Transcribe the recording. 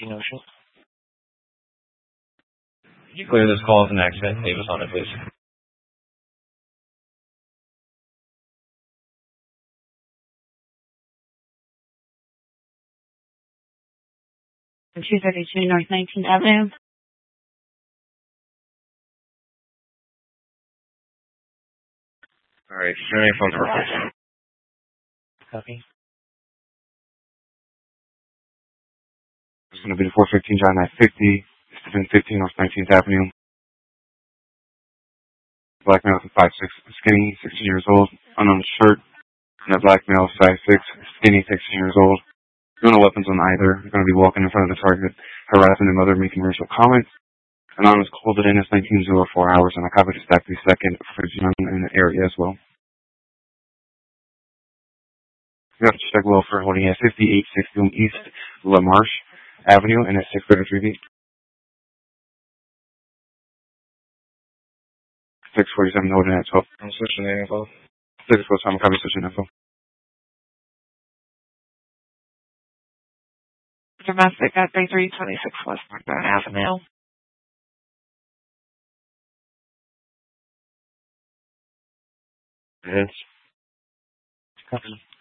Ocean. Can you clear this call as an accident? Leave us on it, please. And 232 North 19th Avenue. Alright, your name, phone number, please. Copy. It's going to be the 415 John 950, 715 North 19th Avenue. Black male, 5'6", skinny, 16 years old, unknown shirt. And a black male, size 6, skinny, 16 years old. No weapons on either. You're going to be walking in front of the target, harassing the mother, making racial comments. Anonymous called it in as 1904 hours, and I copied the stack the second for young in the area as well. You have to check well for holding at 5860 East LaMarche Avenue and at 633 647 holding at 12. I'm switching the info. 647, copy switching info. Domestic at 3326 West Blackburn Avenue. Yes. Copy.